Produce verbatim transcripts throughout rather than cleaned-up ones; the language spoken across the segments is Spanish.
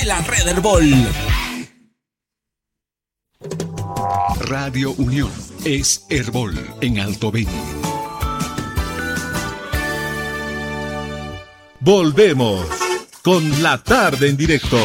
de la red Herbol. Radio Unión es Herbol en Alto Beni. Volvemos con la tarde en directo.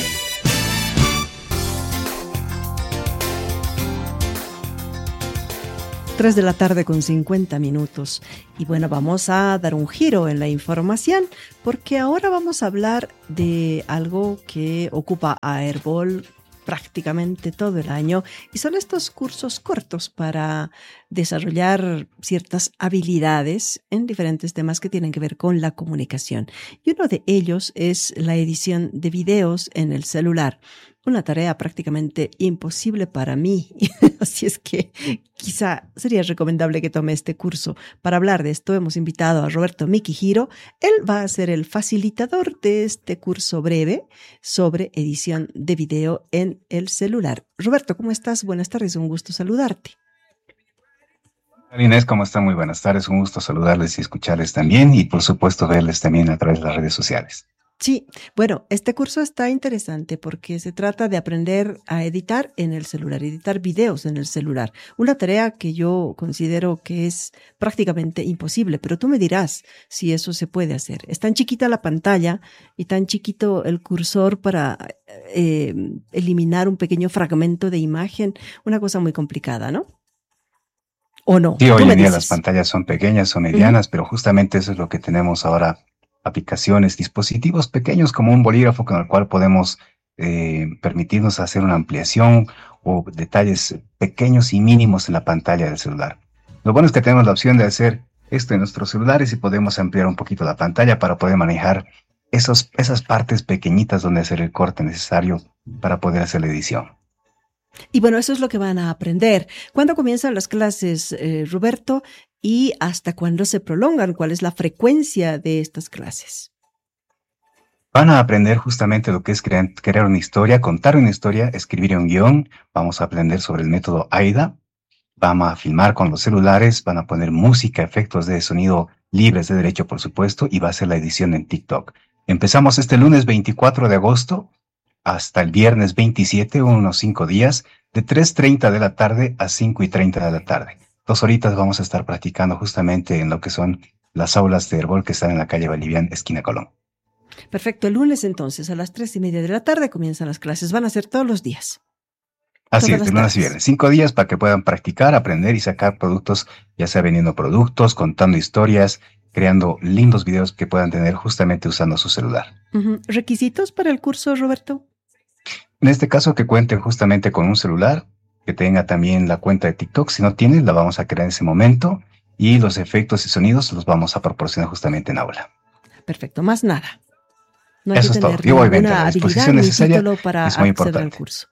Tres de la tarde con cincuenta minutos. Y bueno, vamos a dar un giro en la información porque ahora vamos a hablar de algo que ocupa a Herbol prácticamente todo el año y son estos cursos cortos para desarrollar ciertas habilidades en diferentes temas que tienen que ver con la comunicación. Y uno de ellos es la edición de videos en el celular. Una tarea prácticamente imposible para mí, así es que quizá sería recomendable que tome este curso. Para hablar de esto hemos invitado a Roberto Mikihiro. Él va a ser el facilitador de este curso breve sobre edición de video en el celular. Roberto, ¿cómo estás? Buenas tardes, un gusto saludarte. Inés, ¿cómo están? Muy buenas tardes, un gusto saludarles y escucharles también y por supuesto verles también a través de las redes sociales. Sí, bueno, este curso está interesante porque se trata de aprender a editar en el celular, editar videos en el celular. Una tarea que yo considero que es prácticamente imposible, pero tú me dirás si eso se puede hacer. Es tan chiquita la pantalla y tan chiquito el cursor para eh, eliminar un pequeño fragmento de imagen, una cosa muy complicada, ¿no? ¿O no? Sí, hoy en día las pantallas son pequeñas, son medianas, uh-huh. pero justamente eso es lo que tenemos ahora. Aplicaciones, dispositivos pequeños como un bolígrafo con el cual podemos eh, permitirnos hacer una ampliación o detalles pequeños y mínimos en la pantalla del celular. Lo bueno es que tenemos la opción de hacer esto en nuestros celulares y podemos ampliar un poquito la pantalla para poder manejar esos, esas partes pequeñitas donde hacer el corte necesario para poder hacer la edición. Y bueno, eso es lo que van a aprender. ¿Cuándo comienzan las clases, eh, Roberto? ¿Y hasta cuándo se prolongan? ¿Cuál es la frecuencia de estas clases? Van a aprender justamente lo que es crear, crear una historia, contar una historia, escribir un guión. Vamos a aprender sobre el método AIDA. Vamos a filmar con los celulares, van a poner música, efectos de sonido libres de derecho, por supuesto, y va a ser la edición en TikTok. Empezamos este lunes veinticuatro de agosto hasta el viernes veintisiete, unos cinco días, de tres treinta de la tarde a cinco y treinta de la tarde. Dos horitas vamos a estar practicando justamente en lo que son las aulas de Herbol que están en la calle Bolivian, esquina Colón. Perfecto. El lunes entonces a las tres y media de la tarde comienzan las clases. Van a ser todos los días. Así es, de lunes a viernes. Cinco días para que puedan practicar, aprender y sacar productos, ya sea vendiendo productos, contando historias, creando lindos videos que puedan tener justamente usando su celular. Uh-huh. ¿Requisitos para el curso, Roberto? En este caso que cuenten justamente con un celular, que tenga también la cuenta de TikTok. Si no tienen, la vamos a crear en ese momento y los efectos y sonidos los vamos a proporcionar justamente en aula. Perfecto, más nada. No hay Eso que es todo. tener Y obviamente la habilidad disposición ni necesaria título para es muy acceder importante. al curso.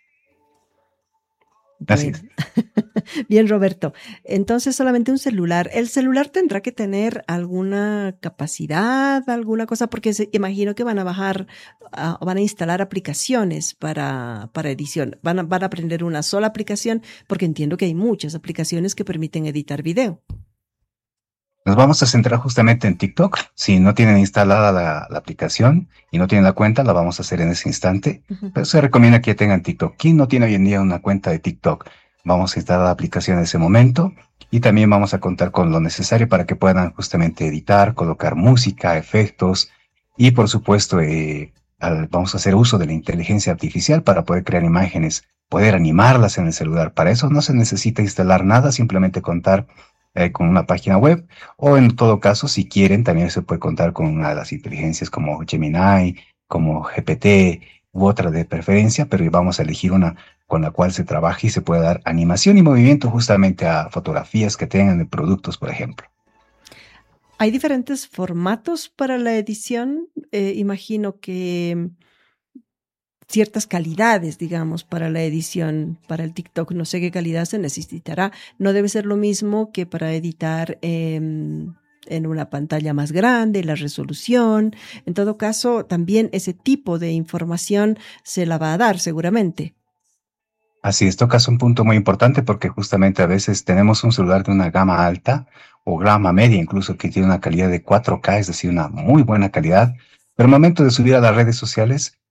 Así Bien. es. Bien, Roberto. Entonces, solamente un celular. ¿El celular tendrá que tener alguna capacidad, alguna cosa? Porque se, imagino que van a bajar, uh, van a instalar aplicaciones para, para edición. Van a, van a aprender una sola aplicación, porque entiendo que hay muchas aplicaciones que permiten editar video. Nos vamos a centrar justamente en TikTok. Si no tienen instalada la, la aplicación y no tienen la cuenta, la vamos a hacer en ese instante. Uh-huh. Pero se recomienda que ya tengan TikTok. ¿Quién no tiene hoy en día una cuenta de TikTok? Vamos a instalar la aplicación en ese momento y también vamos a contar con lo necesario para que puedan justamente editar, colocar música, efectos y por supuesto eh, al, vamos a hacer uso de la inteligencia artificial para poder crear imágenes, poder animarlas en el celular. Para eso no se necesita instalar nada, simplemente contar Eh, con una página web o en todo caso si quieren también se puede contar con una de las inteligencias como Gemini, como G P T u otra de preferencia, pero vamos a elegir una con la cual se trabaje y se puede dar animación y movimiento justamente a fotografías que tengan de productos, por ejemplo. ¿Hay diferentes formatos para la edición? Eh, imagino que ciertas calidades, digamos, para la edición, para el TikTok, no sé qué calidad se necesitará. No debe ser lo mismo que para editar eh, en una pantalla más grande, la resolución. En todo caso, también ese tipo de información se la va a dar seguramente. Así es, tocas un punto muy importante porque justamente a veces tenemos un celular de una gama alta o gama media incluso que tiene una calidad de cuatro K, es decir, una muy buena calidad, pero al momento de subir a las redes sociales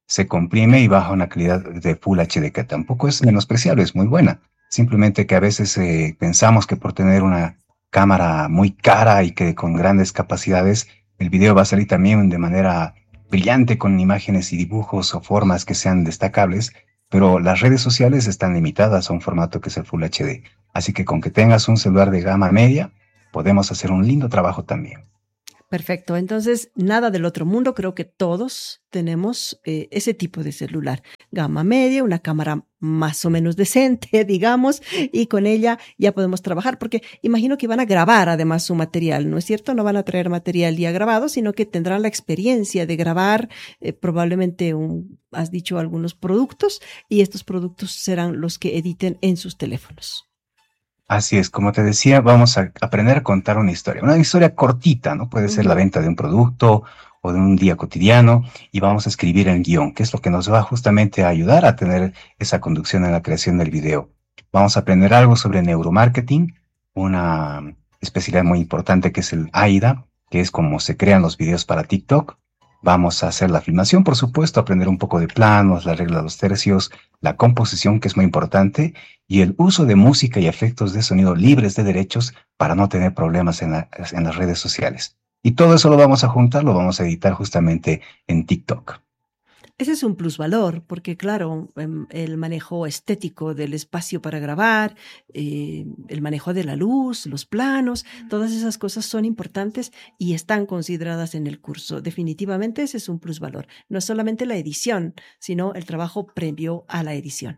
se comprime y baja una calidad de Full H D que tampoco es menospreciable, es muy buena. Simplemente que a veces eh, pensamos que por tener una cámara muy cara y que con grandes capacidades, el video va a salir también de manera brillante con imágenes y dibujos o formas que sean destacables, pero las redes sociales están limitadas a un formato que es el Full H D. Así que con que tengas un celular de gama media, podemos hacer un lindo trabajo también. Perfecto, entonces nada del otro mundo, creo que todos tenemos eh, ese tipo de celular, gama media, una cámara más o menos decente, digamos, y con ella ya podemos trabajar, porque imagino que van a grabar además su material, ¿no es cierto? No van a traer material ya grabado, sino que tendrán la experiencia de grabar eh, probablemente, un, has dicho, algunos productos, y estos productos serán los que editen en sus teléfonos. Así es, como te decía, vamos a aprender a contar una historia, una historia cortita, ¿no? Puede ser la venta de un producto o de un día cotidiano, y vamos a escribir el guión, que es lo que nos va justamente a ayudar a tener esa conducción en la creación del video. Vamos a aprender algo sobre neuromarketing, una especialidad muy importante que es el AIDA, que es cómo se crean los videos para TikTok. Vamos a hacer la filmación, por supuesto, aprender un poco de planos, la regla de los tercios, la composición, que es muy importante, y el uso de música y efectos de sonido libres de derechos para no tener problemas en, la, en las redes sociales. Y todo eso lo vamos a juntar, lo vamos a editar justamente en TikTok. Ese es un plusvalor, porque claro, el manejo estético del espacio para grabar, eh, el manejo de la luz, los planos, todas esas cosas son importantes y están consideradas en el curso. Definitivamente ese es un plusvalor. No es solamente la edición, sino el trabajo previo a la edición.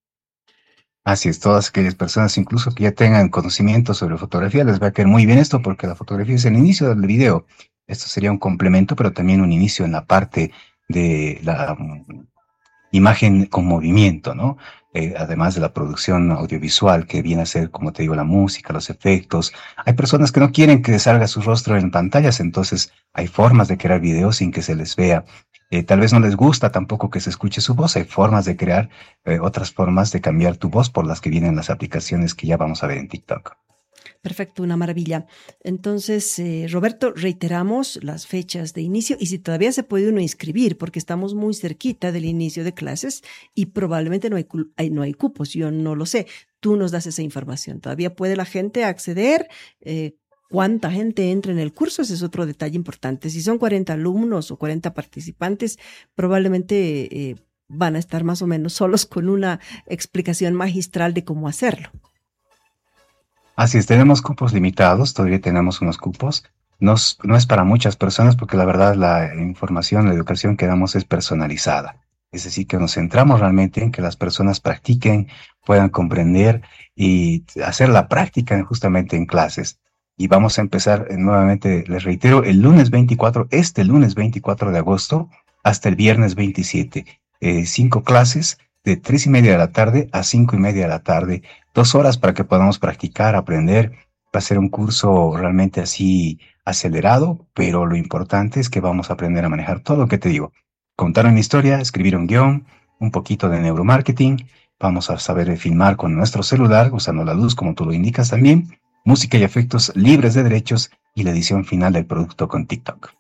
Así es, todas aquellas personas incluso que ya tengan conocimiento sobre fotografía, les va a caer muy bien esto, porque la fotografía es el inicio del video. Esto sería un complemento, pero también un inicio en la parte de la um, imagen con movimiento, ¿no? Eh, además de la producción audiovisual, que viene a ser, como te digo, la música, los efectos. Hay personas que no quieren que salga su rostro en pantallas, entonces hay formas de crear videos sin que se les vea. Eh, tal vez no les gusta tampoco que se escuche su voz. Hay formas de crear, eh, otras formas de cambiar tu voz, por las que vienen las aplicaciones que ya vamos a ver en TikTok. Perfecto, una maravilla. Entonces, eh, Roberto, reiteramos las fechas de inicio y si todavía se puede uno inscribir, porque estamos muy cerquita del inicio de clases y probablemente no hay, hay, no hay cupos, yo no lo sé. Tú nos das esa información. ¿Todavía puede la gente acceder? Eh, ¿Cuánta gente entra en el curso? Ese es otro detalle importante. Si son cuarenta alumnos o cuarenta participantes, probablemente eh, van a estar más o menos solos con una explicación magistral de cómo hacerlo. Así es, tenemos cupos limitados, todavía tenemos unos cupos. No, no es para muchas personas, porque la verdad la información, la educación que damos es personalizada. Es decir, que nos centramos realmente en que las personas practiquen, puedan comprender y hacer la práctica justamente en clases. Y vamos a empezar eh, nuevamente, les reitero, el lunes veinticuatro, este lunes veinticuatro de agosto, hasta el viernes veintisiete. Eh, cinco clases de tres y media de la tarde a cinco y media de la tarde. Dos horas para que podamos practicar, aprender. Va a ser un curso realmente así acelerado, pero lo importante es que vamos a aprender a manejar todo lo que te digo. Contar una historia, escribir un guión, un poquito de neuromarketing. Vamos a saber filmar con nuestro celular, usando la luz como tú lo indicas también. Música y efectos libres de derechos y la edición final del producto con TikTok.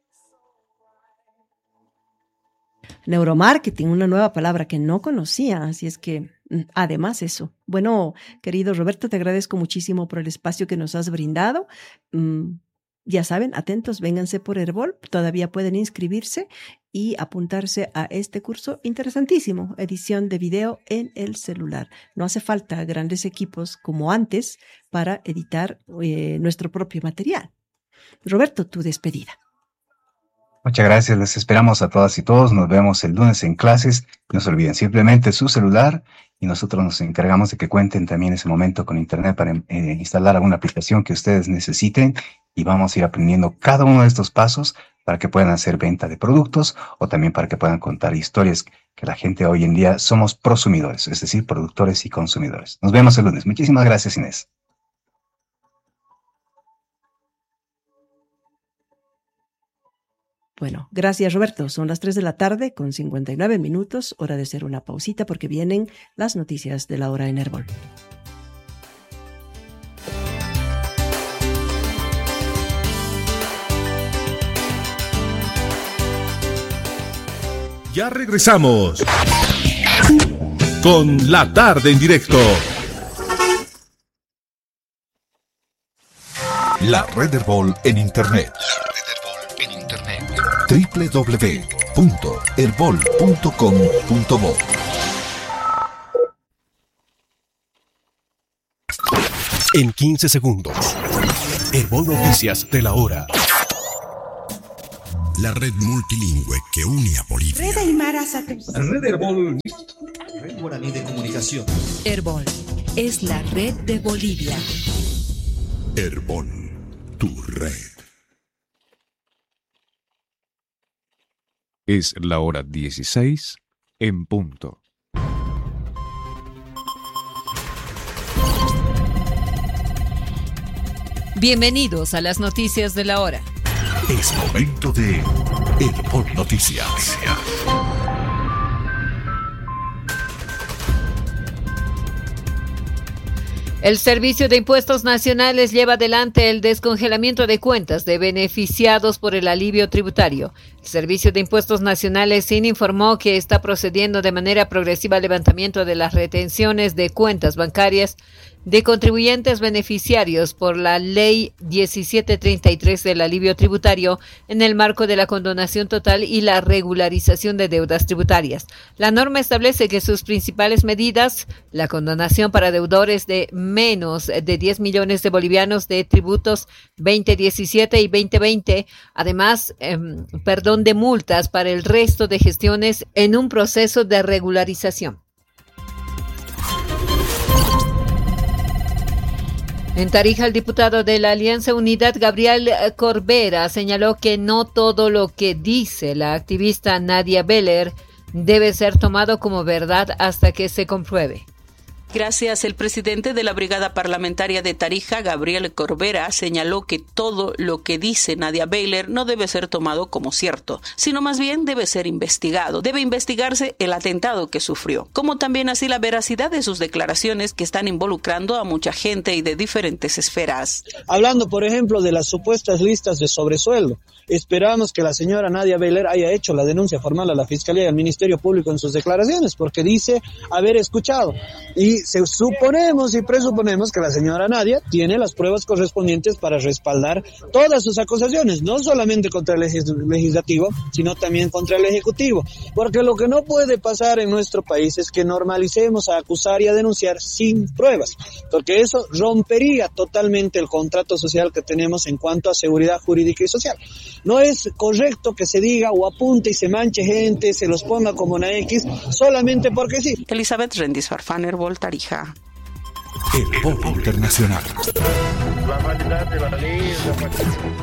Neuromarketing, una nueva palabra que no conocía, así es que además eso. Bueno, querido Roberto, te agradezco muchísimo por el espacio que nos has brindado. Mm, ya saben, atentos, vénganse por Herbol, todavía pueden inscribirse y apuntarse a este curso interesantísimo, edición de video en el celular. No hace falta grandes equipos como antes para editar eh, nuestro propio material. Roberto, tu despedida. Muchas gracias, les esperamos a todas y todos. Nos vemos el lunes en clases. No se olviden simplemente su celular y nosotros nos encargamos de que cuenten también ese momento con internet para eh, instalar alguna aplicación que ustedes necesiten, y vamos a ir aprendiendo cada uno de estos pasos para que puedan hacer venta de productos o también para que puedan contar historias, que la gente hoy en día somos prosumidores, es decir, productores y consumidores. Nos vemos el lunes. Muchísimas gracias, Inés. Bueno, gracias Roberto. Son las tres de la tarde con cincuenta y nueve minutos, hora de hacer una pausita porque vienen las noticias de la hora en Herbol. Ya regresamos con La Tarde en Directo. La Red Herbol en Internet. La Red Herbol en Internet. doble u doble u doble u punto herbol punto com punto bo. En quince segundos. Herbol Noticias de la hora. La red multilingüe que une a Bolivia. Red Aymara Satus. Red Herbol. Red Guaraní de Comunicación. Herbol es la red de Bolivia. Herbol, tu red. Es la hora dieciséis en punto. Bienvenidos a las noticias de la hora. Es momento de Herbol Noticias. El Servicio de Impuestos Nacionales lleva adelante el descongelamiento de cuentas de beneficiados por el alivio tributario. El Servicio de Impuestos Nacionales SIN informó que está procediendo de manera progresiva al levantamiento de las retenciones de cuentas bancarias de contribuyentes beneficiarios por la Ley diecisiete treinta y tres del alivio tributario en el marco de la condonación total y la regularización de deudas tributarias. La norma establece que sus principales medidas, la condonación para deudores de menos de diez millones de bolivianos de tributos veinte diecisiete y veinte veinte, además, eh, perdón de multas para el resto de gestiones en un proceso de regularización. En Tarija, el diputado de la Alianza Unidad, Gabriel Corbera, señaló que no todo lo que dice la activista Nadia Beller debe ser tomado como verdad hasta que se compruebe. Gracias, el presidente de la Brigada Parlamentaria de Tarija, Gabriel Corbera, señaló que todo lo que dice Nadia Beller no debe ser tomado como cierto, sino más bien debe ser investigado. Debe investigarse el atentado que sufrió, como también así la veracidad de sus declaraciones que están involucrando a mucha gente y de diferentes esferas. Hablando, por ejemplo, de las supuestas listas de sobresueldo, esperamos que la señora Nadia Beller haya hecho la denuncia formal a la Fiscalía y al Ministerio Público en sus declaraciones, porque dice haber escuchado. Y se suponemos y presuponemos que la señora Nadia tiene las pruebas correspondientes para respaldar todas sus acusaciones, no solamente contra el legislativo, sino también contra el ejecutivo. Porque lo que no puede pasar en nuestro país es que normalicemos a acusar y a denunciar sin pruebas, porque eso rompería totalmente el contrato social que tenemos en cuanto a seguridad jurídica y social. No es correcto que se diga o apunte y se manche gente, se los ponga como una X, solamente porque sí. Elizabeth Rendis Farfán, Herbol, Tarija. Herbol Internacional. La validad de la ley es la...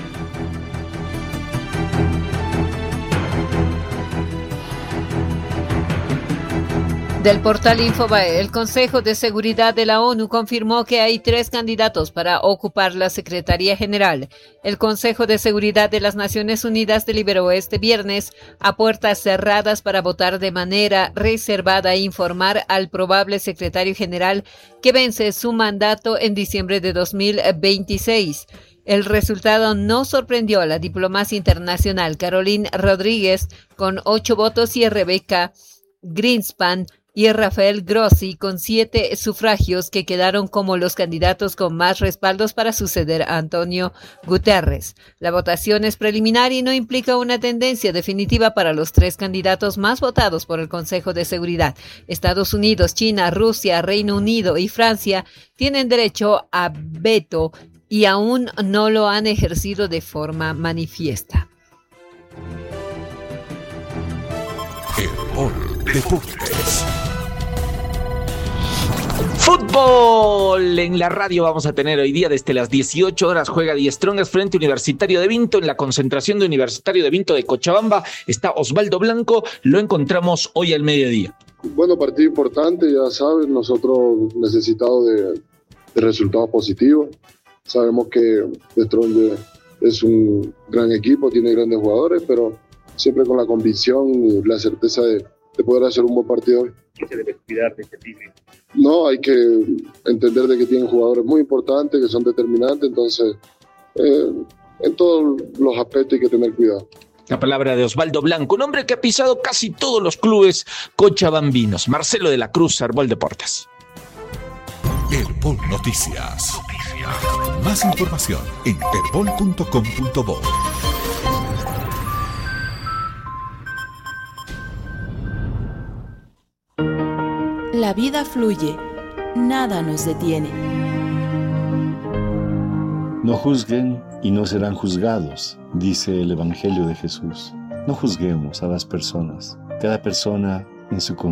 Del portal Infobae, el Consejo de Seguridad de la ONU confirmó que hay tres candidatos para ocupar la Secretaría General. El Consejo de Seguridad de las Naciones Unidas deliberó este viernes a puertas cerradas para votar de manera reservada e informar al probable secretario general que vence su mandato en diciembre de dos mil veintiséis. El resultado no sorprendió a la diplomacia internacional. Caroline Rodríguez con ocho votos y Rebecca Greenspan y Rafael Grossi con siete sufragios que quedaron como los candidatos con más respaldos para suceder a Antonio Guterres. La votación es preliminar y no implica una tendencia definitiva para los tres candidatos más votados por el Consejo de Seguridad. Estados Unidos, China, Rusia, Reino Unido y Francia tienen derecho a veto y aún no lo han ejercido de forma manifiesta. Herbol Deportes. Fútbol en la radio vamos a tener hoy día desde las dieciocho horas. Juega Die Strongest frente a Universitario de Vinto. En la concentración de Universitario de Vinto de Cochabamba está Osvaldo Blanco. Lo encontramos hoy al mediodía. Bueno, partido importante, ya sabes, nosotros necesitados de, de resultados positivos. Sabemos que Die Strongest es un gran equipo, tiene grandes jugadores, pero siempre con la convicción y la certeza de, de poder hacer un buen partido hoy. ¿Qué se debe cuidar de este equipo? No, hay que entender de que tienen jugadores muy importantes, que son determinantes, entonces eh, en todos los aspectos hay que tener cuidado. La palabra de Osvaldo Blanco, un hombre que ha pisado casi todos los clubes cochabambinos. Marcelo de la Cruz, Herbol Deportes. Herbol Noticias. Más información en herbol punto com punto bo. La vida fluye, nada nos detiene. No juzguen y no serán juzgados, dice el Evangelio de Jesús. No juzguemos a las personas. Cada persona en su conciencia